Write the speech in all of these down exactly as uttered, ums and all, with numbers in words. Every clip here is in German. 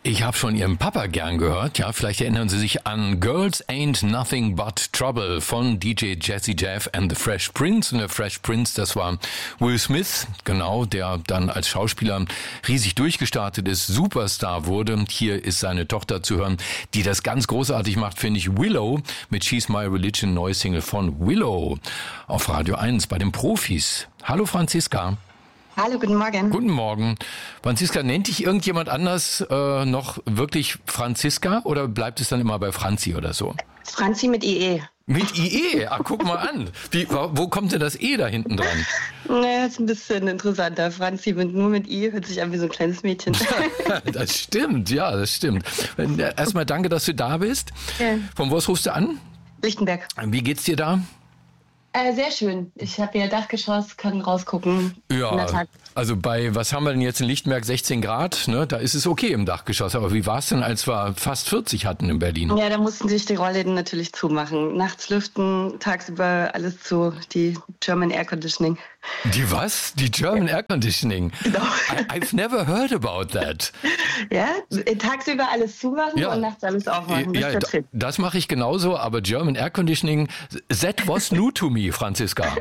Ich habe schon Ihren Papa gern gehört. Ja, vielleicht erinnern Sie sich an Girls Ain't Nothing But Trouble von D J Jazzy Jeff and the Fresh Prince. Und der Fresh Prince, das war Will Smith, genau, der dann als Schauspieler riesig durchgestartet ist, Superstar wurde. Hier ist seine Tochter zu hören, die das ganz großartig macht, finde ich. Willow mit She's My Religion, neue Single von Willow auf Radio eins bei den Profis. Hallo Franziska. Hallo, guten Morgen. Guten Morgen. Franziska, nennt dich irgendjemand anders äh, noch wirklich Franziska oder bleibt es dann immer bei Franzi oder so? Franzi mit I E. Mit I E? Ach, guck mal an. Wie, wo kommt denn das E da hinten dran? Naja, ist ein bisschen interessanter. Franzi mit, nur mit I hört sich an wie so ein kleines Mädchen. Das stimmt, ja, das stimmt. Erstmal danke, dass du da bist. Ja. Von wo rufst du an? Lichtenberg. Wie geht's dir da? Äh, sehr schön. Ich habe hier Dachgeschoss, kann rausgucken. Ja, also bei, was haben wir denn jetzt in Lichtenberg, sechzehn Grad, ne? Da ist es okay im Dachgeschoss. Aber wie war es denn, als wir fast vierzig hatten in Berlin? Ja, da mussten sich die Rollläden natürlich zumachen. Nachts lüften, tagsüber alles zu, die German Air Conditioning. Die was? Die German Air Conditioning? Genau. I, I've never heard about that. Ja, tagsüber alles zumachen ja. Und nachts alles aufmachen. Ja, das, das mache ich genauso, aber German Air Conditioning, that was new to me, Franziska.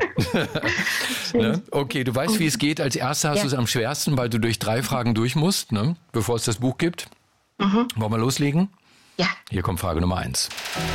Ne? Okay, du weißt, wie es geht. Als Erste hast ja. du es am schwersten, weil du durch drei Fragen durch musst, ne? Bevor es das Buch gibt. Mhm. Wollen wir loslegen? Ja. Hier kommt Frage Nummer eins.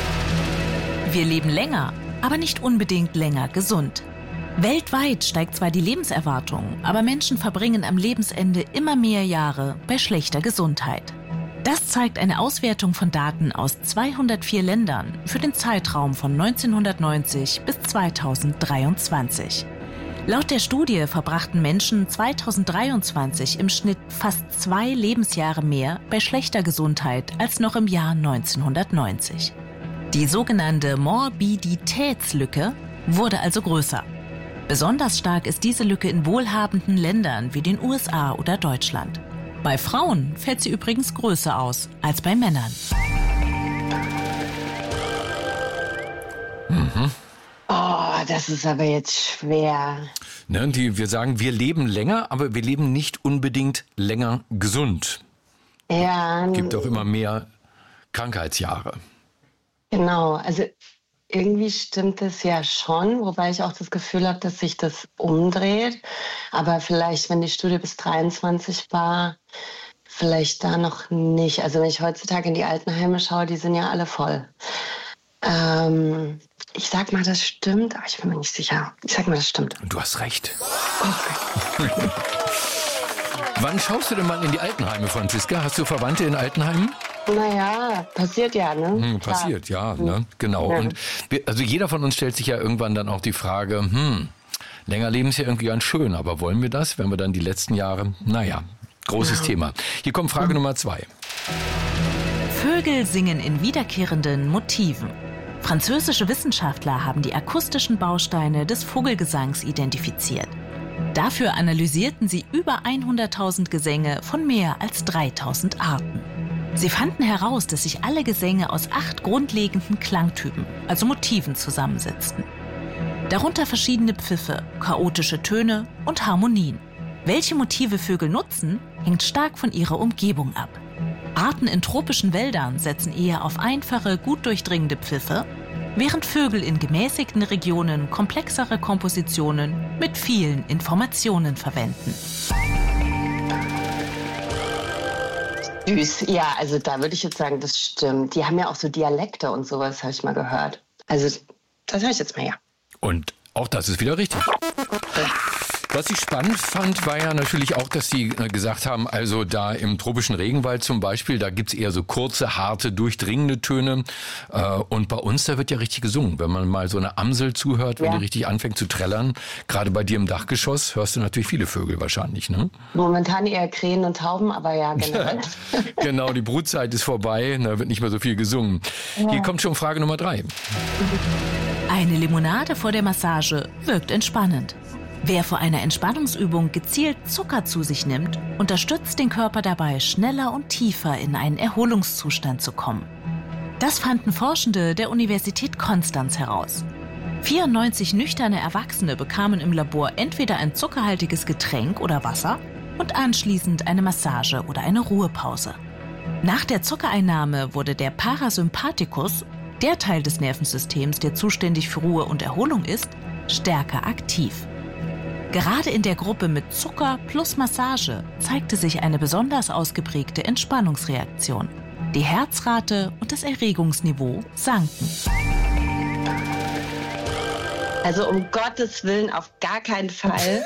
Wir leben länger, aber nicht unbedingt länger gesund. Weltweit steigt zwar die Lebenserwartung, aber Menschen verbringen am Lebensende immer mehr Jahre bei schlechter Gesundheit. Das zeigt eine Auswertung von Daten aus zweihundertvier Ländern für den Zeitraum von neunzehnhundertneunzig bis zweitausenddreiundzwanzig. Laut der Studie verbrachten Menschen zweitausenddreiundzwanzig im Schnitt fast zwei Lebensjahre mehr bei schlechter Gesundheit als noch im Jahr neunzehnhundertneunzig. Die sogenannte Morbiditätslücke wurde also größer. Besonders stark ist diese Lücke in wohlhabenden Ländern wie den U S A oder Deutschland. Bei Frauen fällt sie übrigens größer aus als bei Männern. Mhm. Oh, das ist aber jetzt schwer. Ne, die, wir sagen, wir leben länger, aber wir leben nicht unbedingt länger gesund. Ja. Es gibt auch immer mehr Krankheitsjahre. Genau, also irgendwie stimmt es ja schon, wobei ich auch das Gefühl habe, dass sich das umdreht. Aber vielleicht, wenn die Studie bis dreiundzwanzig war, vielleicht da noch nicht. Also wenn ich heutzutage in die Altenheime schaue, die sind ja alle voll. Ähm, ich sag mal, das stimmt, aber ich bin mir nicht sicher. Ich sag mal, das stimmt. Du hast recht. Okay. Wann schaust du denn mal in die Altenheime, Franziska? Hast du Verwandte in Altenheimen? Naja, passiert ja, ne? Hm, passiert, ja, ne? Genau. Ja. Und wir, also jeder von uns stellt sich ja irgendwann dann auch die Frage, hm, länger leben ist ja irgendwie ganz schön, aber wollen wir das, wenn wir dann die letzten Jahre, naja, großes ja. Thema. Hier kommt Frage mhm. Nummer zwei. Vögel singen in wiederkehrenden Motiven. Französische Wissenschaftler haben die akustischen Bausteine des Vogelgesangs identifiziert. Dafür analysierten sie über hunderttausend Gesänge von mehr als dreitausend Arten. Sie fanden heraus, dass sich alle Gesänge aus acht grundlegenden Klangtypen, also Motiven, zusammensetzten. Darunter verschiedene Pfiffe, chaotische Töne und Harmonien. Welche Motive Vögel nutzen, hängt stark von ihrer Umgebung ab. Arten in tropischen Wäldern setzen eher auf einfache, gut durchdringende Pfiffe, während Vögel in gemäßigten Regionen komplexere Kompositionen mit vielen Informationen verwenden. Süß. Ja, also da würde ich jetzt sagen, das stimmt. Die haben ja auch so Dialekte und sowas, habe ich mal gehört. Also das höre ich jetzt mal, ja. Und auch das ist wieder richtig. Was ich spannend fand, war ja natürlich auch, dass die gesagt haben, also da im tropischen Regenwald zum Beispiel, da gibt's eher so kurze, harte, durchdringende Töne. Und bei uns, da wird ja richtig gesungen. Wenn man mal so eine Amsel zuhört, wenn ja. die richtig anfängt zu trällern, gerade bei dir im Dachgeschoss, hörst du natürlich viele Vögel wahrscheinlich, ne? Momentan eher Krähen und Tauben, aber ja, generell. Genau, die Brutzeit ist vorbei, da wird nicht mehr so viel gesungen. Ja. Hier kommt schon Frage Nummer drei. Eine Limonade vor der Massage wirkt entspannend. Wer vor einer Entspannungsübung gezielt Zucker zu sich nimmt, unterstützt den Körper dabei, schneller und tiefer in einen Erholungszustand zu kommen. Das fanden Forschende der Universität Konstanz heraus. vierundneunzig nüchterne Erwachsene bekamen im Labor entweder ein zuckerhaltiges Getränk oder Wasser und anschließend eine Massage oder eine Ruhepause. Nach der Zuckereinnahme wurde der Parasympathikus, der Teil des Nervensystems, der zuständig für Ruhe und Erholung ist, stärker aktiv. Gerade in der Gruppe mit Zucker plus Massage zeigte sich eine besonders ausgeprägte Entspannungsreaktion. Die Herzrate und das Erregungsniveau sanken. Also um Gottes Willen auf gar keinen Fall.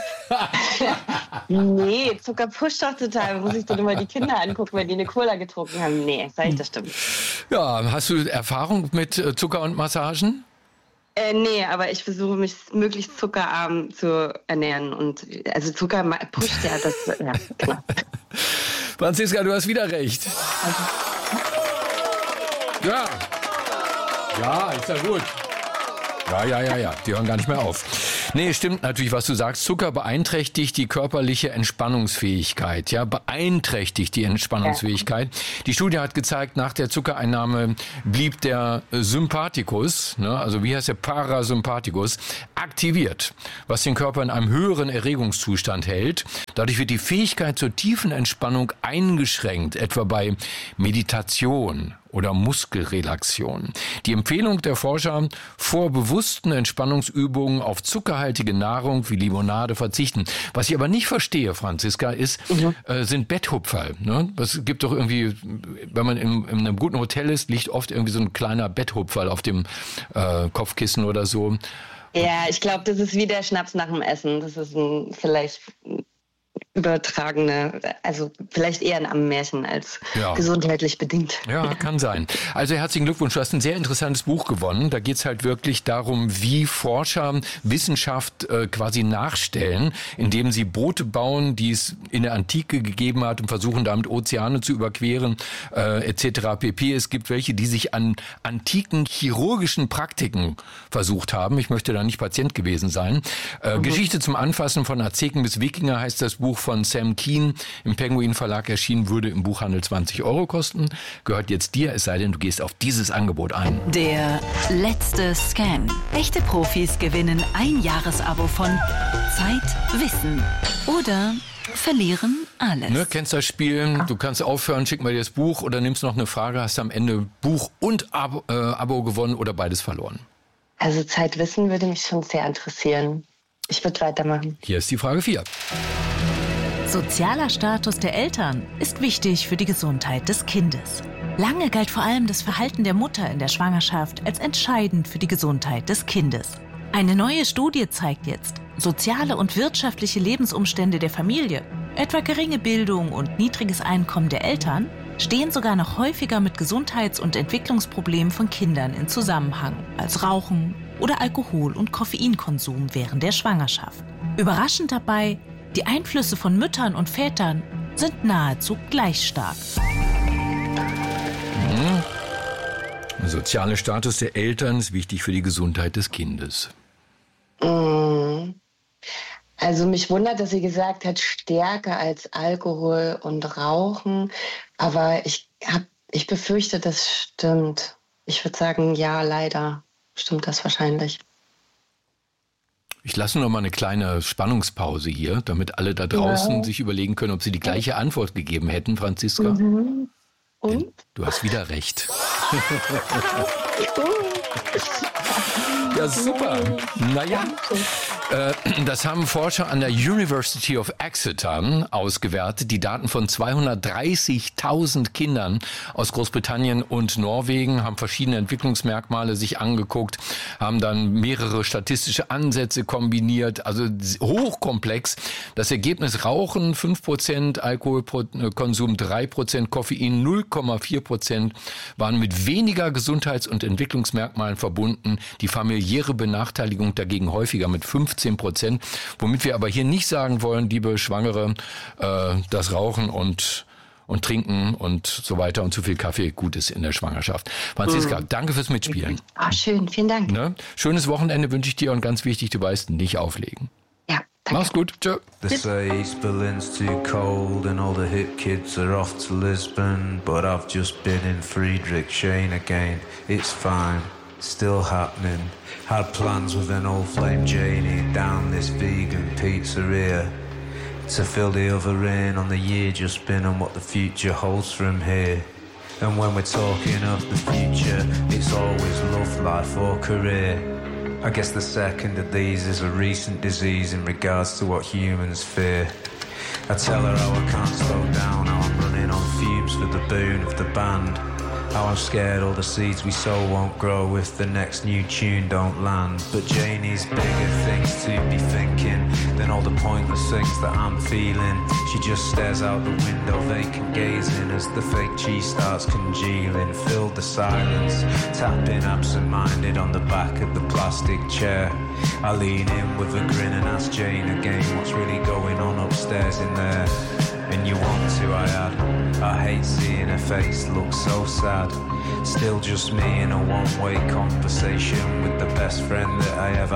Nee, Zucker pusht doch total. Muss ich dann immer die Kinder angucken, wenn die eine Cola getrunken haben? Nee, sag ich, das stimmt. Ja, hast du Erfahrung mit Zucker und Massagen? Äh, nee, aber ich versuche mich möglichst zuckerarm zu ernähren. Und also Zucker pusht ja das. Ja, klar. Franziska, du hast wieder recht. Ja. Ja, ist ja gut. Ja, ja, ja, ja, die hören gar nicht mehr auf. Nee, stimmt natürlich, was du sagst. Zucker beeinträchtigt die körperliche Entspannungsfähigkeit. Ja, beeinträchtigt die Entspannungsfähigkeit. Die Studie hat gezeigt, nach der Zuckereinnahme blieb der Sympathikus, ne, also wie heißt der Parasympathikus, aktiviert, was den Körper in einem höheren Erregungszustand hält. Dadurch wird die Fähigkeit zur tiefen Entspannung eingeschränkt, etwa bei Meditation oder Muskelrelaxion. Die Empfehlung der Forscher, vor bewussten Entspannungsübungen auf zuckerhaltige Nahrung wie Limonade verzichten. Was ich aber nicht verstehe, Franziska, ist, mhm. äh, sind Betthupferl. Ne? Es gibt doch irgendwie, wenn man in, in einem guten Hotel ist, liegt oft irgendwie so ein kleiner Betthupferl auf dem äh, Kopfkissen oder so. Ja, ich glaube, das ist wie der Schnaps nach dem Essen. Das ist ein, vielleicht übertragene, also vielleicht eher ein Ammenmärchen als ja. gesundheitlich bedingt. Ja, kann sein. Also herzlichen Glückwunsch, du hast ein sehr interessantes Buch gewonnen. Da geht es halt wirklich darum, wie Forscher Wissenschaft äh, quasi nachstellen, indem sie Boote bauen, die es in der Antike gegeben hat und versuchen damit Ozeane zu überqueren, äh, et cetera pp. Es gibt welche, die sich an antiken chirurgischen Praktiken versucht haben. Ich möchte da nicht Patient gewesen sein. Äh, mhm. Geschichte zum Anfassen von Azteken bis Wikinger heißt das Buch von Sam Keen im Penguin Verlag erschienen, würde im Buchhandel zwanzig Euro kosten. Gehört jetzt dir, es sei denn, du gehst auf dieses Angebot ein. Der letzte Scan. Echte Profis gewinnen ein Jahresabo von Zeit, Wissen oder verlieren alles. Ne, kennst das Spiel? Du kannst aufhören, schick mal dir das Buch oder nimmst noch eine Frage, hast am Ende Buch und Abo, äh, Abo gewonnen oder beides verloren. Also Zeit, Wissen würde mich schon sehr interessieren. Ich würde weitermachen. Hier ist die Frage vier. Sozialer Status der Eltern ist wichtig für die Gesundheit des Kindes. Lange galt vor allem das Verhalten der Mutter in der Schwangerschaft als entscheidend für die Gesundheit des Kindes. Eine neue Studie zeigt jetzt, soziale und wirtschaftliche Lebensumstände der Familie, etwa geringe Bildung und niedriges Einkommen der Eltern, stehen sogar noch häufiger mit Gesundheits- und Entwicklungsproblemen von Kindern in Zusammenhang als Rauchen oder Alkohol- und Koffeinkonsum während der Schwangerschaft. Überraschend dabei, die Einflüsse von Müttern und Vätern sind nahezu gleich stark. Mhm. Der soziale Status der Eltern ist wichtig für die Gesundheit des Kindes. Also mich wundert, dass sie gesagt hat, stärker als Alkohol und Rauchen. Aber ich, hab, ich befürchte, das stimmt. Ich würde sagen, ja, leider stimmt das wahrscheinlich. Ich lasse noch mal eine kleine Spannungspause hier, damit alle da draußen ja. sich überlegen können, ob sie die gleiche Antwort gegeben hätten, Franziska. Mhm. Und? Denn du hast wieder recht. Ja, super. Naja, äh, das haben Forscher an der University of Exeter ausgewertet. Die Daten von zweihundertdreißigtausend Kindern aus Großbritannien und Norwegen, haben verschiedene Entwicklungsmerkmale sich angeguckt, haben dann mehrere statistische Ansätze kombiniert, also hochkomplex. Das Ergebnis: Rauchen fünf Prozent, Alkoholkonsum drei Prozent, Koffein null Komma vier Prozent waren mit weniger Gesundheits- und Entwicklungsmerkmalen verbunden. Die familiäre Benachteiligung dagegen häufiger mit fünfzehn Prozent. Womit wir aber hier nicht sagen wollen, liebe Schwangere, äh, dass Rauchen und und Trinken und so weiter und zu viel Kaffee gut ist in der Schwangerschaft. Franziska, mhm. danke fürs Mitspielen. Ah, schön, vielen Dank. Ne? Schönes Wochenende wünsche ich dir und ganz wichtig, du weißt, nicht auflegen. Ja, danke. Mach's gut. Tschö. They say East Berlin's too cold and all the hip kids are off to Lisbon, but I've just been in Friedrichshain again. It's fine, still happening. Had plans with an old flame Janie down this vegan pizzeria. to fill the other in on the year just been and what the future holds from here. And when we're talking of the future, it's always love, life or career. I guess the second of these is a recent disease in regards to what humans fear. I tell her how I can't slow down, how I'm running on fumes for the boon of the band. How I'm scared all the seeds we sow won't grow if the next new tune don't land. But Janie's bigger things to be thinking than all the pointless things that I'm feeling. She just stares out the window, vacant gazing as the fake cheese starts congealing. Filled the silence, tapping absent-minded on the back of the plastic chair. I lean in with a grin and ask Jane again what's really going on upstairs in there. And you want to, I add, I hate seeing her face look so sad. Still just me in a one-way conversation with the best friend that I ever